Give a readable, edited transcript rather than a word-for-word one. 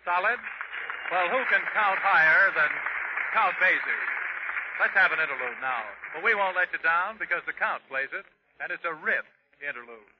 Solid? Well, who can count higher than Count Basie? Let's have an interlude now. But we won't let you down because the Count plays it, and it's a riff interlude.